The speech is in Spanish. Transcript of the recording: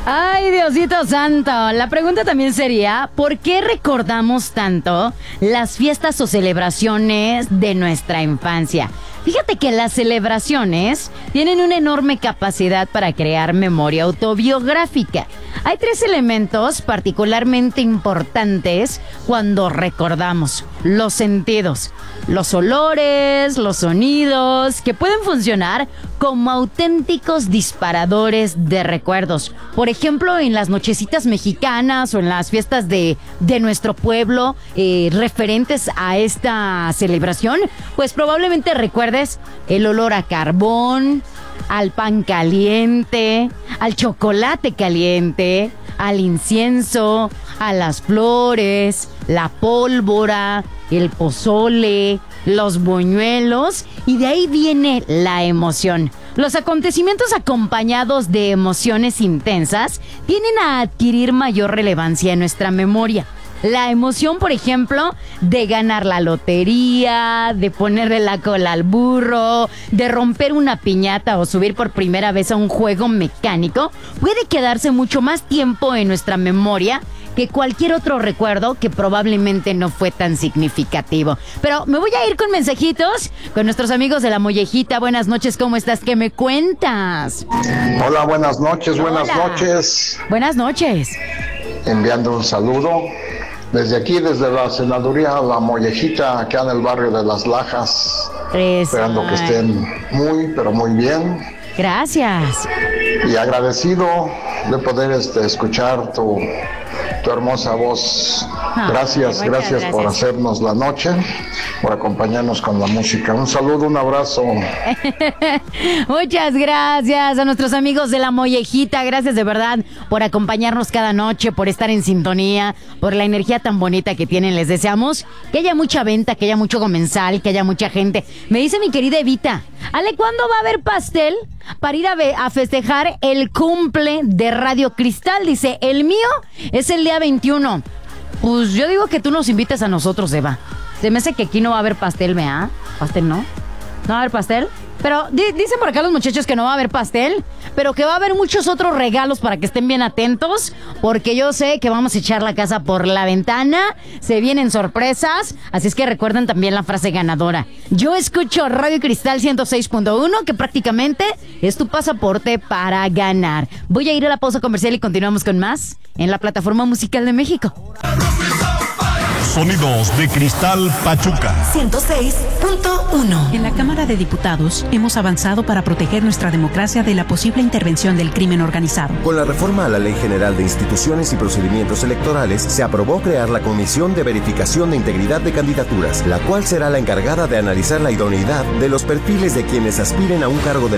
Ay, Diosito Santo. La pregunta también sería, ¿por qué recordamos tanto las fiestas o celebraciones de nuestra infancia? Fíjate que las celebraciones tienen una enorme capacidad para crear memoria autobiográfica. Hay 3 elementos particularmente importantes cuando recordamos: los sentidos, los olores, los sonidos, que pueden funcionar como auténticos disparadores de recuerdos. Por ejemplo, en las nochecitas mexicanas o en las fiestas de nuestro pueblo referentes a esta celebración, pues probablemente recuerdes el olor a carbón, al pan caliente, al chocolate caliente, al incienso, a las flores, la pólvora, el pozole, los buñuelos, y de ahí viene la emoción. Los acontecimientos acompañados de emociones intensas tienden a adquirir mayor relevancia en nuestra memoria. La emoción, por ejemplo, de ganar la lotería, de ponerle la cola al burro, de romper una piñata o subir por primera vez a un juego mecánico, puede quedarse mucho más tiempo en nuestra memoria que cualquier otro recuerdo que probablemente no fue tan significativo. Pero me voy a ir con mensajitos con nuestros amigos de La Mollejita. Buenas noches, ¿cómo estás? ¿Qué me cuentas? Hola, buenas noches, Hola. buenas noches. Buenas noches. Enviando un saludo desde aquí, desde la senaduría La Mollejita, acá en el barrio de Las Lajas. Esperando que estén muy, pero muy bien. Gracias. Y agradecido de poder escuchar tu hermosa voz. Gracias por hacernos la noche, por acompañarnos con la música. Un saludo, un abrazo. Muchas gracias a nuestros amigos de La Mollejita. Gracias de verdad por acompañarnos cada noche, por estar en sintonía, por la energía tan bonita que tienen. Les deseamos que haya mucha venta, que haya mucho comensal, que haya mucha gente. Me dice mi querida Evita, Ale, ¿cuándo va a haber pastel para ir a festejar el cumple de Radio Cristal? Dice, el mío es el día 21. Pues yo digo que tú nos invites a nosotros, Eva. Se me hace que aquí no va a haber pastel, ¿verdad? ¿Pastel no? ¿No va a haber pastel? Pero dicen por acá los muchachos que no va a haber pastel, pero que va a haber muchos otros regalos para que estén bien atentos, porque yo sé que vamos a echar la casa por la ventana, se vienen sorpresas, así es que recuerden también la frase ganadora. Yo escucho Radio Cristal 106.1, que prácticamente es tu pasaporte para ganar. Voy a ir a la pausa comercial y continuamos con más en la Plataforma Musical de México. Sonidos de Cristal Pachuca 106.1. En la Cámara de Diputados hemos avanzado para proteger nuestra democracia de la posible intervención del crimen organizado. Con la reforma a la Ley General de Instituciones y Procedimientos Electorales, se aprobó crear la Comisión de Verificación de Integridad de Candidaturas, la cual será la encargada de analizar la idoneidad de los perfiles de quienes aspiren a un cargo de